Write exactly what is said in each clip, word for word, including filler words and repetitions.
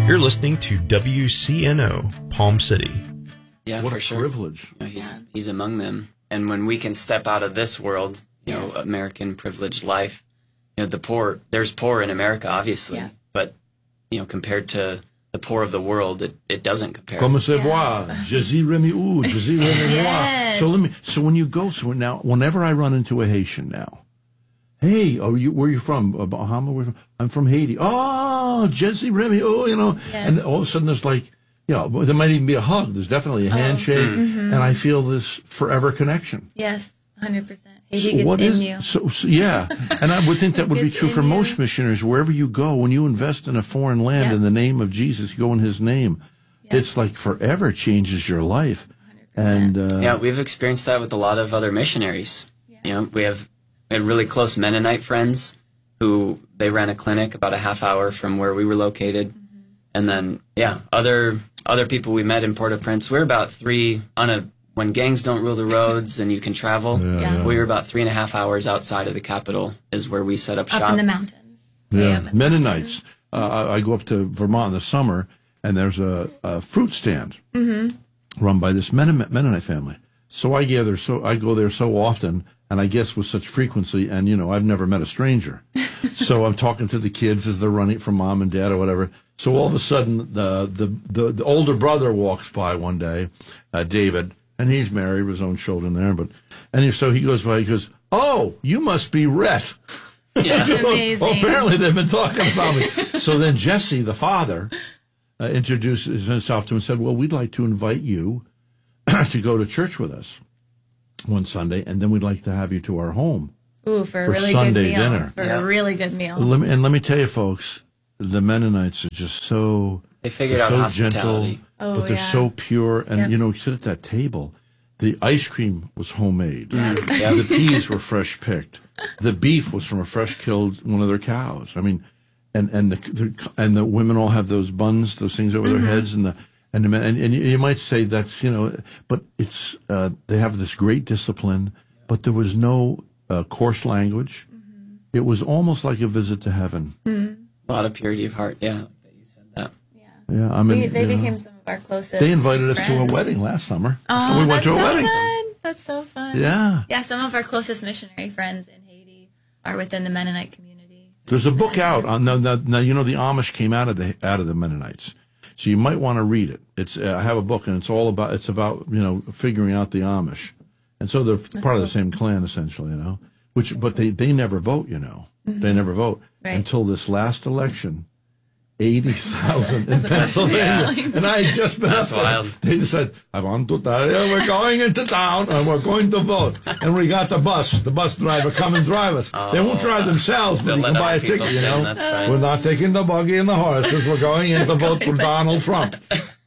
You're listening to W C N O, Palm City. Yeah, what for a sure. privilege. You know, he's Yeah. he's among them, and when we can step out of this world, you Yes. know, American privileged life, you know, the poor. There's poor in America, obviously, Yeah. but you know, compared to the poor of the world, it, it doesn't compare. Comme se voit, Jésus Remy ou, Jésus Remy moi. Yes. So let me. So when you go, so now, whenever I run into a Haitian now, hey, are you where are you from? Uh, Bahama? Where, I'm from Haiti. Oh, Jésus Remy, oh, you know, Yes. and all of a sudden there's like, you know, there might even be a hug. There's definitely a handshake, Mm-hmm. and I feel this forever connection. Yes, one hundred percent. Haiti So gets what in is you. so, so yeah, and I would think that would be Gets true in for you. most missionaries. Wherever you go, when you invest in a foreign land Yeah. in the name of Jesus, you go in His name. Yeah. It's like forever changes your life. And uh, Yeah, we've experienced that with a lot of other missionaries. Yeah. You know, we have we had really close Mennonite friends who they ran a clinic about a half hour from where we were located, and then yeah, other other people we met in Port-au-Prince. We're about three on a when gangs don't rule the roads and you can travel. Yeah, Yeah. We were about three and a half hours outside of the capital is where we set up shop. Up in the mountains. Way yeah, up in the Mennonites. mountains. Uh, I I go up to Vermont in the summer, and there's a, a fruit stand run by this Mennonite, Mennonite family. So I gather, so I go there so often, and I guess with such frequency, and you know, I've never met a stranger. So I'm talking to the kids as they're running from mom and dad or whatever. So all of a sudden, the the the, the older brother walks by one day, uh, David, and he's married with his own children there. But and he, so he goes by, he goes, "Oh, you must be Rhett." Yeah. Amazing. Well, apparently they've been talking about me. So then Jesse, the father, uh, introduces himself to him and said, well, we'd like to invite you to go to church with us one Sunday, and then we'd like to have you to our home. Ooh, for a For really Sunday good meal. dinner. For Yeah. a really good meal. Let me, and let me tell you, folks, the Mennonites are just so, They figured they're out so hospitality. gentle, Oh, but they're yeah. so pure. And, Yep. you know, you sit at that table, the ice cream was homemade. Yeah. The peas were fresh picked. The beef was from a fresh killed one of their cows. I mean, and and the, the and the women all have those buns, those things over Mm-hmm. their heads, and the and the men, and, and you might say that's you know, but it's uh, they have this great discipline, but there was no uh, coarse language. Mm-hmm. It was almost like a visit to heaven. A lot of purity of heart. Yeah, that you said that. Yeah. Yeah, I mean, We, they you know, became some of our closest they invited us to friends. a wedding last summer. Oh, and we went that's to a so wedding. fun. That's so fun. Yeah. Yeah, some of our closest missionary friends in Haiti are within the Mennonite community. There's a book out on now, now, now. You know, the Amish came out of the out of the Mennonites, so you might want to read it. It's uh, I have a book, and it's all about it's about you know figuring out the Amish, and so they're part of the cool. same clan essentially, you know. Which, but they they never vote, you know. They never vote Right. until this last election. Eighty thousand in Pennsylvania, and I had just been That's up there. wild. They just said, "I want to tell you, we're going into town and we're going to vote." And we got the bus. The bus driver come and drive us. they won't drive themselves, but They'll you let can buy a other people ticket. You sit, know, that's fine. we're not taking the buggy and the horses. We're going in to vote for Donald Trump.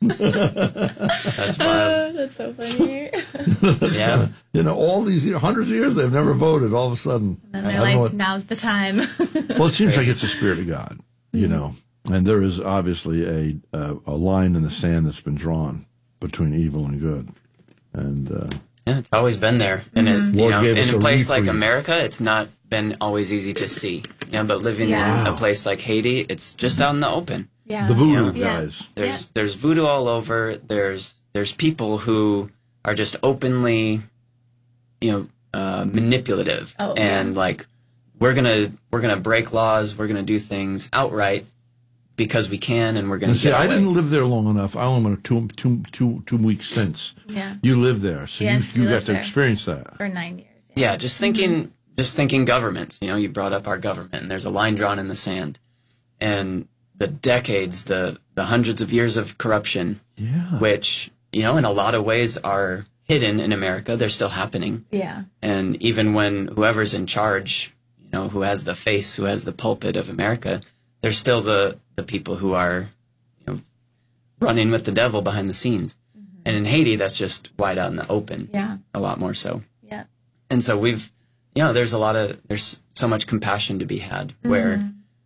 That's wild. That's so funny. Yeah. You know, all these years, hundreds of years, they've never voted. All of a sudden, And I they're don't know like, what- now's the time. well, it seems like it's the Spirit of God, you know, and there is obviously a uh, a line in the sand that's been drawn between evil and good, and uh, Yeah, it's always been there. And it, you Lord know, gave in us a a place like reprieve. America, it's not been always easy to see. Yeah, but living Yeah. in a place like Haiti, it's just out in the open. yeah. the voodoo Yeah. guys. There's there's voodoo all over. There's there's people who are just openly, you know, uh, manipulative Oh, and yeah. like we're gonna we're gonna break laws. We're gonna do things outright because we can, and we're gonna You see, get I away. didn't live there long enough. I only went two, two, two, two weeks since. Yeah. You lived there, so Yes, you, we you got lived to there. experience that. For nine years. Yeah, just thinking, just thinking governments. You know, you brought up our government, and there's a line drawn in the sand, and the decades, the the hundreds of years of corruption, Yeah. which you know, in a lot of ways, are hidden in America. They're still happening, Yeah. and even when whoever's in charge, you know, who has the face, who has the pulpit of America, there's still the the people who are, you know, running with the devil behind the scenes. And in Haiti, that's just wide out in the open. Yeah. A lot more so. Yeah. And so we've, you know, there's a lot of, there's so much compassion to be had where,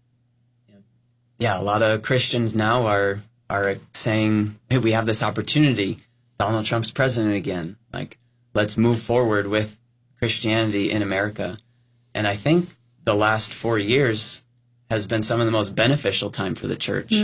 yeah, a lot of Christians now are, are saying, hey, we have this opportunity. Donald Trump's president again. Like, let's move forward with Christianity in America. And I think the last four years has been some of the most beneficial time for the church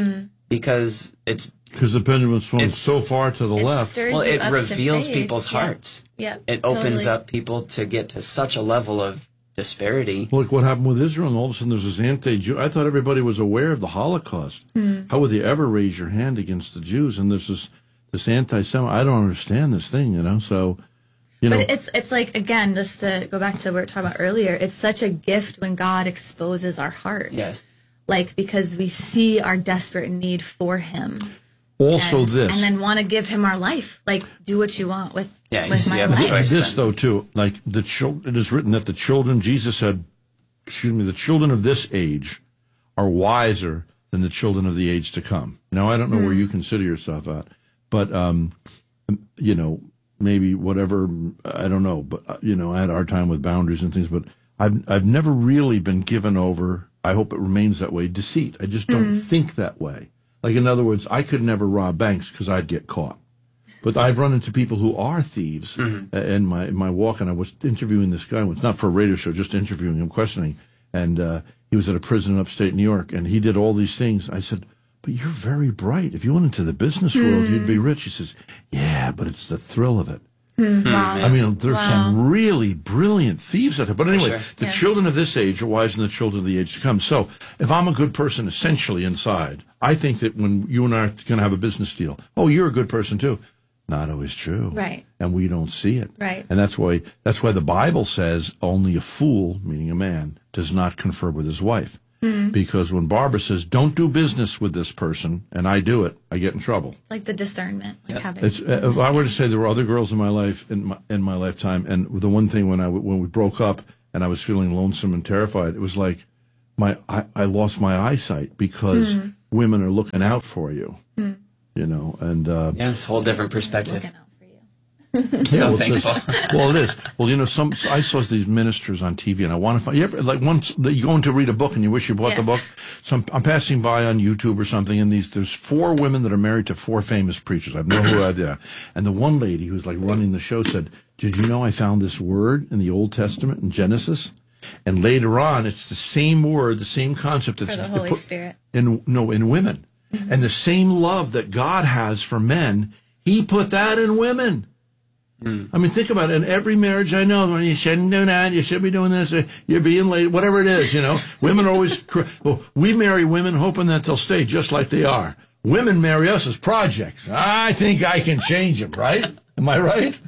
because it's Because the pendulum swung It's- so far to the It left. stirs well, you it up to reveals faith. people's Yeah. hearts. Yeah, It opens totally. up people to get to such a level of disparity. Look what happened with Israel, and all of a sudden there's this anti-Jew. I thought everybody was aware of the Holocaust. Hmm. How would they ever raise your hand against the Jews? And there's this this anti-Semite. I don't understand this thing, you know. So, you know, But it's it's like, again, just to go back to what we were talking about earlier, it's such a gift when God exposes our heart. Yes. Like, because we see our desperate need for him. also and, this. And then want to give him our life. Like, do what you want with, Yeah, you with see, my you have a life. choice. this then. though too, like the chil- it is written that the children, Jesus said, excuse me, the children of this age are wiser than the children of the age to come. Now I don't know where you consider yourself at, but um, you know, maybe whatever, I don't know, but uh, you know, I had a hard time with boundaries and things, but I've I've never really been given over. I hope it remains that way. Deceit. I just don't think that way. Like in other words, I could never rob banks because I'd get caught. But I've run into people who are thieves mm-hmm. in my in my walk, and I was interviewing this guy once, not for a radio show, just interviewing him, questioning, and uh, he was at a prison in upstate New York, and he did all these things. I said, "But you're very bright. If you went into the business mm. world, you'd be rich." He says, "Yeah, but it's the thrill of it." Mm. Wow. I mean, there's wow. some really brilliant thieves out there. But anyway, sure. the Yeah. children of this age are wiser than the children of the age to come. So if I'm a good person essentially inside, I think that when you and I are going to have a business deal, oh, you're a good person too. Not always true. Right. And we don't see it. Right. And that's why that's why the Bible says only a fool, meaning a man, does not confer with his wife. Mm-hmm. Because when Barbara says, don't do business with this person, and I do it, I get in trouble. It's like the discernment. Like Yep. having, It's, uh, if I were to say there were other girls in my life, in my, in my lifetime, and the one thing when I, when we broke up and I was feeling lonesome and terrified, it was like my, I, I lost my eyesight because mm. women are looking out for you, mm. you know, and, uh, Yeah, it's a whole different perspective. looking out for you. So well, it's thankful. just- well, it is. Well, you know, some I saw these ministers on T V, and I want to find. You ever, like once that you go in to read a book, and you wish you bought the Yes. book. So I'm, I'm passing by on YouTube or something, and these there's four women that are married to four famous preachers. I have no who idea. And the one lady who's like running the show said, "Did you know I found this word in the Old Testament in Genesis?" And later on, it's the same word, the same concept. It's For the it's Holy put Spirit. in no in women, mm-hmm. and the same love that God has for men, He put that in women. I mean, think about it. In every marriage I know, when you shouldn't do that, you should be doing this, or you're being late, whatever it is, you know. Women are always, cr- well, we marry women hoping that they'll stay just like they are. Women marry us as projects. I think I can change them, right? Am I right?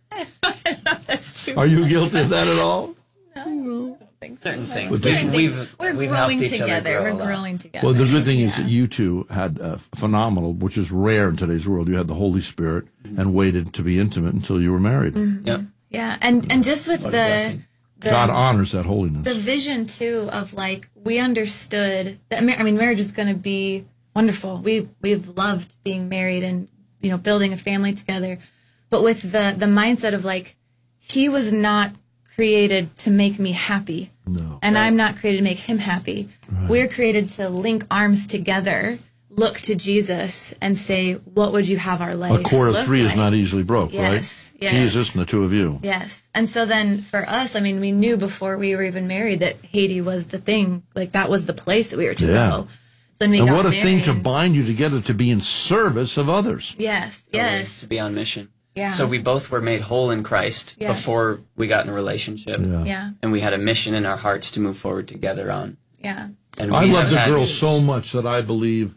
That's true. Are you guilty of that at all? No. I don't think so. Certain But things. this- We've, we've, We're we've growing helped each together. other grow We're a lot. growing together. Well, the good thing is Yeah. that you two had uh, phenomenal, which is rare in today's world. You had the Holy Spirit and waited to be intimate until you were married. Mm-hmm. Yep. Yeah, and and just with What a the, blessing. the God honors that holiness. the vision too of like we understood that mar- I mean marriage is going to be wonderful. We we've loved being married and you know building a family together, but with the the mindset of like he was not created to make me happy, No. and I'm not created to make him happy. Right. We're created to link arms together, look to Jesus, and say, "What would you have our life?" A cord of look three like? is not easily broke, Yes, right? yes. Jesus and the two of you. Yes. And so then for us, I mean, we knew before we were even married that Haiti was the thing. Like that was the place that we were to Yeah. go. So then we And got what a married. thing to bind you together to be in service of others. Yes. Yes. To be on mission. Yeah. So we both were made whole in Christ Yeah. before we got in a relationship. Yeah. Yeah. And we had a mission in our hearts to move forward together on. Yeah. And I we love have the had- girl so much that I believe,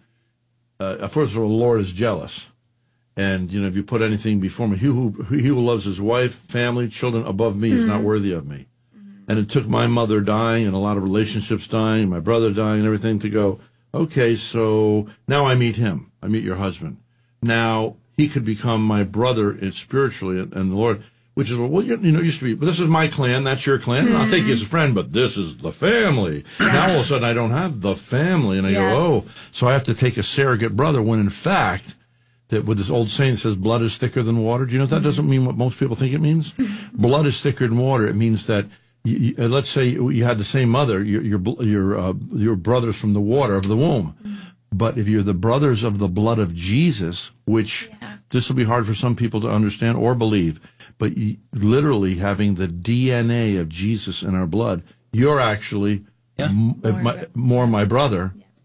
uh, first of all, the Lord is jealous. And, you know, if you put anything before me, he who, he who loves his wife, family, children above me is not worthy of me. And it took my mother dying and a lot of relationships dying, my brother dying and everything to go, okay, so now I meet him. I meet your husband. Now he could become my brother in spiritually and, and the Lord, which is, well, you, you know, it used to be, but this is my clan, that's your clan. I'll take you as a friend, but this is the family. Now all of a sudden I don't have the family. And I Yeah. go, oh, so I have to take a surrogate brother when in fact, that with this old saying that says blood is thicker than water. Do you know that doesn't mean what most people think it means? Blood is thicker than water. It means that you, you, uh, let's say you had the same mother, your your bl- your, uh, your brothers from the water of the womb. But if you're the brothers of the blood of Jesus, which Yeah. this will be hard for some people to understand or believe, but you, literally having the D N A of Jesus in our blood, you're actually Yeah. m- if More my, of it. more my brother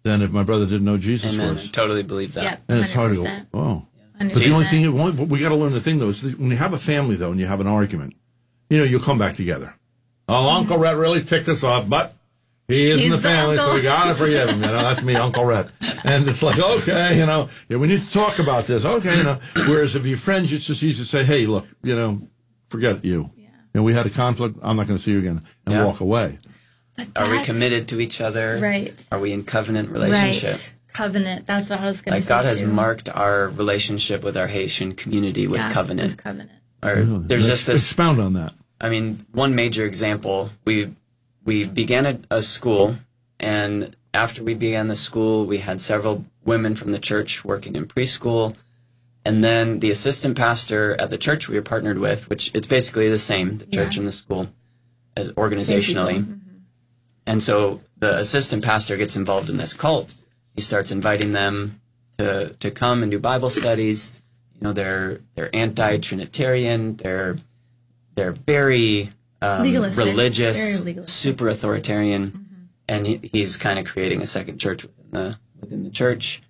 than if my brother didn't know Jesus Amen. was. I totally believe that. Yeah, And it's hard to go, one hundred percent. oh. one hundred percent. But the only thing, we got to learn the thing, though, is that when you have a family, though, and you have an argument, you know, you'll come back together. Oh, Uncle Rhett really ticked us off, but he is in He's the the family, so uncle. we got to forgive him. You know, that's me, Uncle Rhett. And it's like, okay, you know, yeah, we need to talk about this. Okay, you know. Whereas if you're friends, it's just easy to say, hey, look, you know, forget you. Yeah. And we had a conflict. I'm not going to see you again, and Yeah. walk away. But Are we that's- committed to each other? Right. Are we in covenant relationship? Right. Covenant. That's what I was going to Like say. God has too. marked our relationship with our Haitian community with Yeah, covenant. With covenant. Or Really? there's Let's just this. Expound on that. I mean, one major example. We we began a, a school, and after we began the school, we had several women from the church working in preschool, and then the assistant pastor at the church we were partnered with, which it's basically the same, the church Yeah. and the school, as organizationally. Mm-hmm. And so the assistant pastor gets involved in this cult. He starts inviting them to to come and do Bible studies. You know, they're they're anti-Trinitarian. They're they're very um, Legalistic. religious, Very legalistic. super authoritarian, and he, he's kind of creating a second church within the within the church.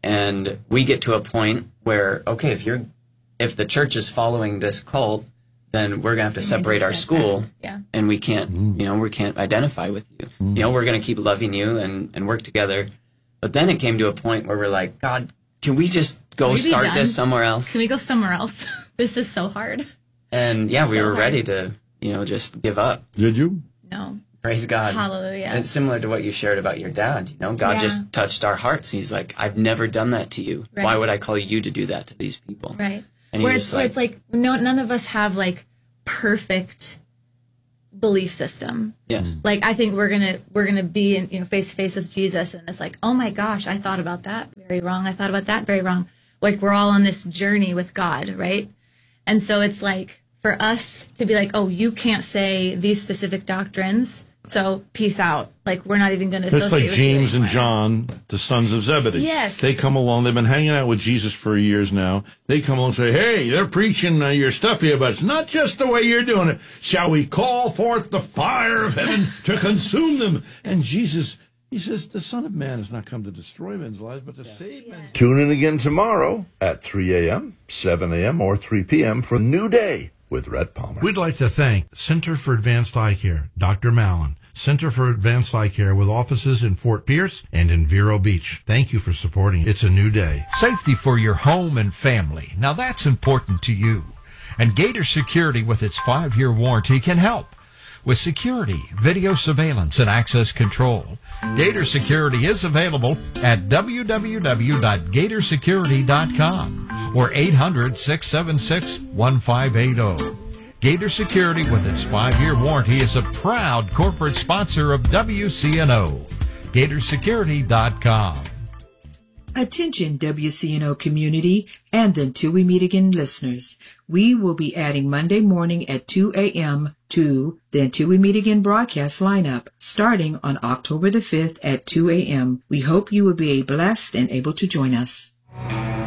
And we get to a point where, okay, if you're if the church is following this cult, then we're gonna have to We need to separate our step school, back. Yeah. and we can't, you know, we can't identify with you. You know, we're gonna keep loving you and and work together. But then it came to a point where we're like, God, can we just go Can we be start done? this somewhere else? Can we go somewhere else? This is so hard. And yeah, we So were hard. ready to, you know, just give up. Did you? No. Praise God. Hallelujah. And it's similar to what you shared about your dad. You know, God Yeah. just touched our hearts. He's like, I've never done that to you. Right. Why would I call you to do that to these people? Right. And where he's it's, just where like, it's like no, none of us have like perfect belief system. yes. Like I think we're gonna we're gonna be in you know face to face with Jesus, and it's like, oh my gosh, I thought about that very wrong. I thought about that very wrong. Like we're all on this journey with God, right? And so it's like for us to be like, oh, you can't say these specific doctrines, so peace out. Like we're not even going to associate It's like with James you and anymore. John, the sons of Zebedee. Yes. They come along. They've been hanging out with Jesus for years now. They come along and say, hey, they're preaching uh, your stuff here, but it's not just the way you're doing it. Shall we call forth the fire of heaven to consume them? And Jesus, he says, the Son of Man has not come to destroy men's lives, but to save men's lives. Tune in again tomorrow at three a.m., seven a.m., or three p.m. for New Day with Rhett Palmer. We'd like to thank Center for Advanced Eye Care, Doctor Mallon, Center for Advanced Eye Care with offices in Fort Pierce and in Vero Beach. Thank you for supporting It's a New Day. Safety for your home and family. Now that's important to you. And Gator Security with its five-year warranty can help. With security, video surveillance, and access control, Gator Security is available at w w w dot gator security dot com or eight hundred, six seven six, one five eight zero. Gator Security with its five-year warranty is a proud corporate sponsor of W C N O. gator security dot com. Attention W C N O community and the Until We Meet Again listeners. We will be adding Monday morning at two a.m. to the Until We Meet Again broadcast lineup starting on October the fifth at two a.m. We hope you will be blessed and able to join us.